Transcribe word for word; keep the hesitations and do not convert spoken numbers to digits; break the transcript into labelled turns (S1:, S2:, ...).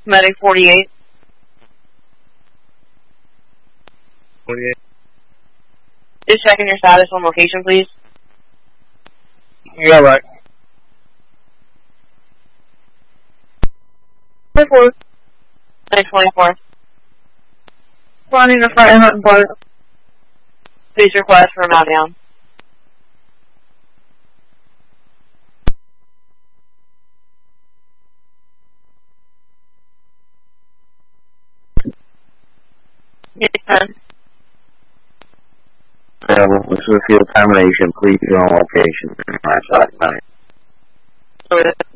S1: Medic forty-eight.
S2: forty-eight.
S1: Just checking your status on location, please.
S2: Yeah, right.
S1: twenty-four. Medic twenty-four.
S3: Running the front and Hutton Park.
S1: Please request for a mount down. Yes, ten.
S4: Uh, with field termination, please be on location. My side, nine.
S1: Over there.